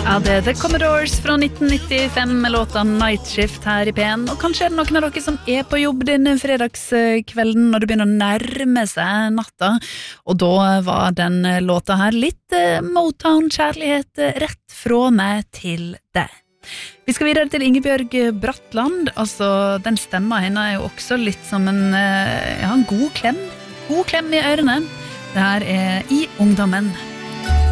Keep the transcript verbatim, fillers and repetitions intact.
Ja, det er The Commodores fra nitten nittifem med låta Night Shift her i P en. Og kanskje er det noen av dere som er på jobb denne fredagskvelden når det begynner å nærme seg natta. Og da var den låta her litt Motown-kjærlighet rett fra meg til deg. Vi skal videre til Ingebjørg Bratland. Altså, den stemma henne er jo også litt som en, ja, en god klem. God klem i ørene. Det her er I ungdommen.